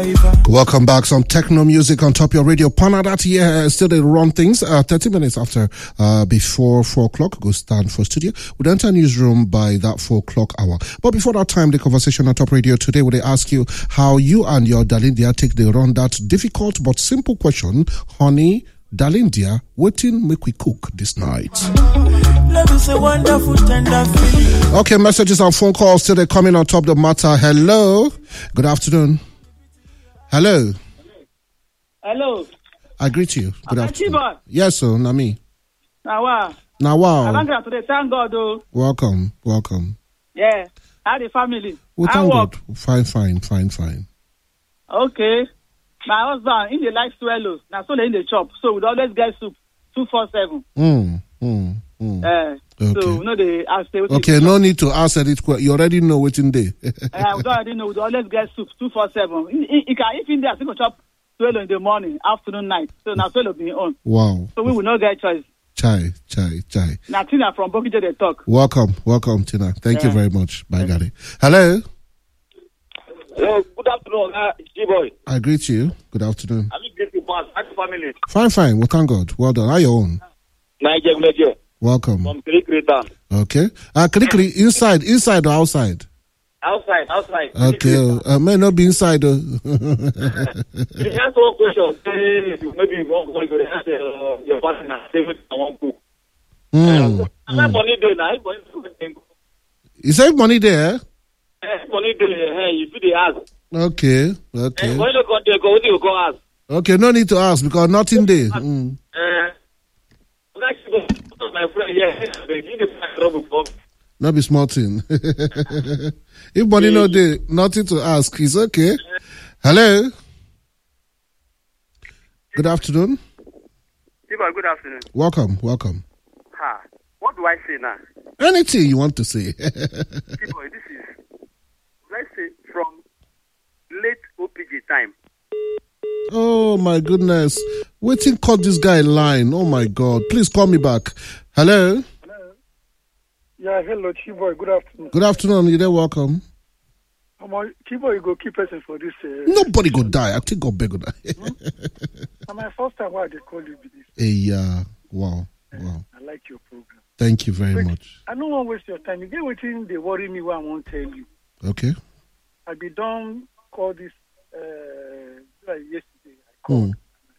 Welcome back. Some techno music on top of your radio. Panadat here still they run things. 30 minutes after before 4 o'clock, go stand for studio. We'll enter newsroom by that 4 o'clock hour. But before that time, the conversation on top radio today, would they ask you how you and your Dalindia take the run that difficult but simple question, honey, Dalindia, waiting make we cook this night. Love is a wonderful, tender feeling. Okay, messages and phone calls still they coming on top of the matter. Hello. Good afternoon. Hello. Hello. I greet you. Good afternoon. Chiba. Yes, sir. Nami. Now, wow. today. Thank God, though. Welcome. Yeah. How the family? Well, I thank work. God. Fine. Okay. My husband, he likes swallow. Now, so they in the chop. So we always get soup 247. Okay. So, you know, they ask. Okay, no need to ask it. You already know what's in there. We already know. We always get soup 247. If in there, I think we chop swallow in the morning, afternoon, night. So now swallow be on. Wow. So we will not get choice. Chai. Now, Tina from Bokije, they talk. Welcome, Tina. Thank you very much. Bye, Gary. Hello. Hello, good afternoon, G-boy. I greet you. Good afternoon. I'm greeting you, happy family. Fine. Well, thank God. Well done. How your own? Nigeria. Welcome. From Kirikiri town. Okay. Kirikiri, inside or outside? Outside. Okay. May not be inside. You ask one question. Maybe you want to go to ask your partner. Say what I want to cook. Money there now. You save money there? Money there. You see the ask. Okay. When you go there, you go ask. Okay, no need to ask because nothing there. My friend, yeah, not be small thing. If money no there, nothing to ask. It's okay. Hello. Good afternoon. Good afternoon. Welcome. What do I say now? Anything you want to say. This is, let's say, from late OPG time. Oh my goodness. Waiting, caught this guy line. Oh my God. Please call me back. Hello. Yeah, hello, Chiboy. Good afternoon. Good afternoon. You there? Welcome. Chiboy, you go keep person for this. Nobody go die. I think God beg go die. And my first time why they call you this. Yeah. Wow. I like your program. Thank you very much. I don't want to waste your time. You get waiting, they worry me what I won't tell you. Okay. I be done call this yesterday. I called.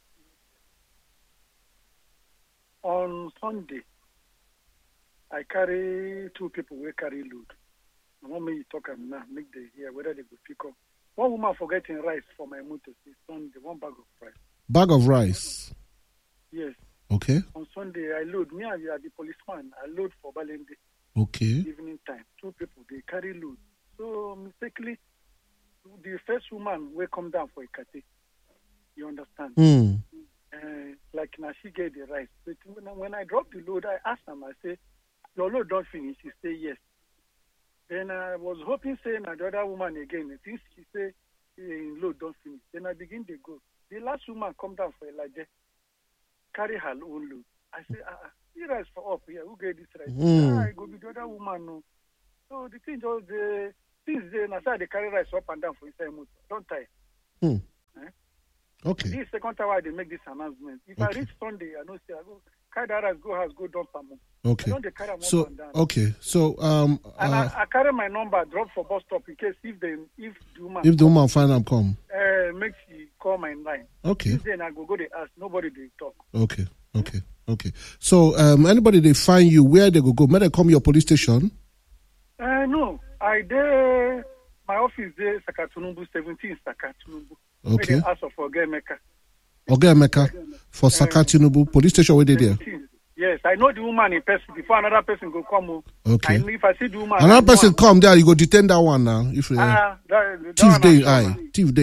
On Sunday, I carry 2 people who carry load. I want me to talk and now make them hear whether they go pick up. One woman forgetting rice for my motor. Sunday, 1 bag of rice. Bag of rice? Yes. Okay. On Sunday, I load. Me and the policeman, I load for Balende. Okay. Evening time. 2 people, they carry load. So, mistakenly, the first woman will come down for a kate. You understand? Like now she get the rice. But when I drop the load, I asked them, I say, your load don't finish. She say yes. Then I was hoping saying the other woman again, since she say load don't finish. Then I begin to go. The last woman come down for Elijah, carry her own load. I say, the rice for up here. Who get this rice? I go with the other woman. No. So the thing just since then I started they carry rice up and down for inside motor. Don't tie. Okay. This is the second time why they make this announcement. If I reach Sunday, I know say I go carry that rice, go house, go dump am. Okay. I don't they carry them so up and down. Okay. So and I carry my number, drop for bus stop in case if the woman find them come. Make she call my line. Okay. Then I go they ask. Nobody they talk. Okay. So anybody they find you, where they go? May they come your police station? No. I there my office there Sakatunumbu 17 Sakatunumbu. Okay. Ask for Ogemeka. Ogemeka for Sakatunumbu police station where they there? Yes, I know the woman in person before another person go come. Okay. And if I see the woman, another person come there, you go detain that one now. If thief day eye.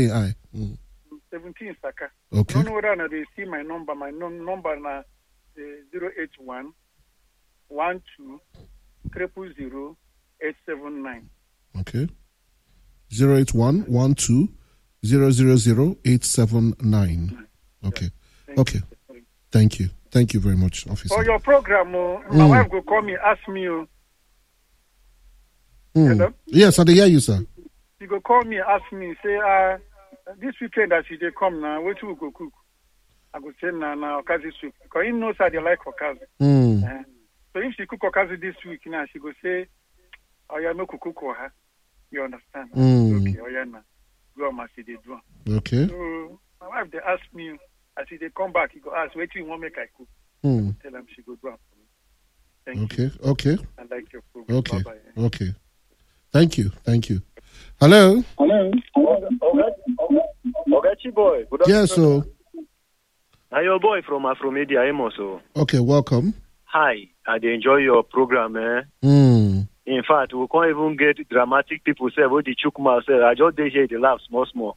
17 Saka. Okay. I don't know whether they see my number. My number now 081 12 000 879. Okay. 081 12 000 879. Okay. Okay. Thank you. Thank you very much, officer. For your program, my wife will call me, ask me. Hello? Yes, I hear you, sir. She go call me, ask me, say, this weekend as they come now, wait till we go cook. I go say now okazi soup because he knows how they like okazi. So if she cook okazi this week now, she go say, "Oh yeah, no cook for her." You understand? Okay, oh yeah, now go and see they do. Okay. So my wife they ask me as they come back, he go ask, "Wait till you want make I cook?" Tell them she go do it for me. Thank you. Okay. I like your program. Okay. Bye-bye. Okay. Thank you. Hello. Ogachi boy. Yes, so. Now your boy from Afromedia, Amos. Okay, welcome. Hi, I enjoy your program, In fact, we can't even get dramatic people say, "What the chukma say?" I just hear the laugh small.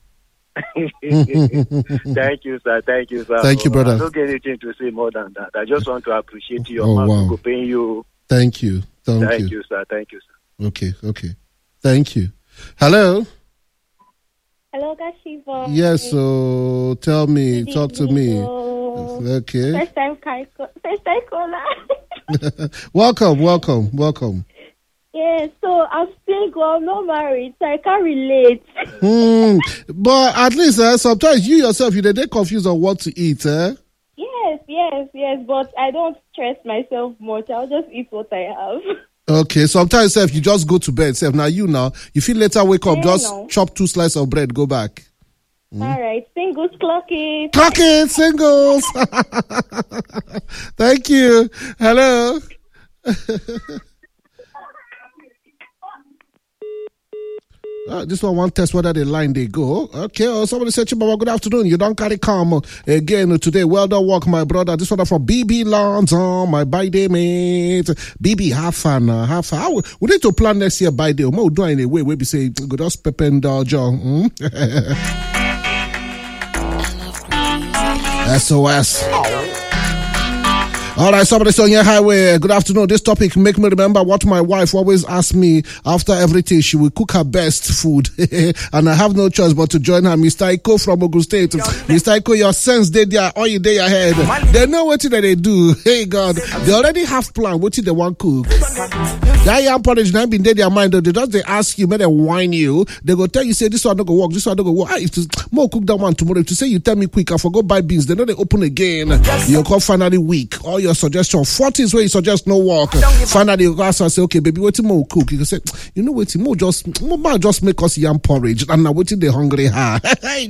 Thank you, sir. Thank you, sir. Thank you, brother. I don't get anything to say more than that. I just want to appreciate your wow. for paying you. Thank you. Thank you, sir. Thank you, sir. Okay. Thank you. Hello. Hello, Gashivo. Yes, so tell me, talk to me. Okay. First time caller. Welcome. Yeah, so I'm single, I'm not married, so I can't relate. But at least sometimes you yourself, you're confused on what to eat, eh? Yes, but I don't stress myself much. I'll just eat what I have. Okay, sometimes you just go to bed. Now you feel later wake up, chop 2 slices of bread, go back. All right, singles, clock it. Clock it, singles. Thank you. Hello. This one test whether the line they go. Okay, somebody said, Chibaba, good afternoon. You don't carry calm again today. Well done work, my brother. This one from BB Lawns, my birthday mate. BB, have fun. We need to plan next year birthday. We'll do it in a way where we say, go just pep and John. SOS. All right, somebody on your highway. Good afternoon. This topic make me remember what my wife always asks me after everything. She will cook her best food, and I have no choice but to join her. Mr. Iko from Ogun State. Mr. Iko, your sense they there all your day ahead. They know what they do. Hey God, they already have plan what they want cook. That yam porridge now been there their mind. They ask you, may they whine you. They go tell you say this one don't go work. This one don't go work. More cook that one tomorrow. If you say you tell me quick, I forgot buy beans. They know they open again. You come finally weak. All your suggestion 40 is where you suggest no work. Finally you ask and say, okay baby, what more cook? You can say, you know what, more just make us yam porridge and now waiting the hungry heart.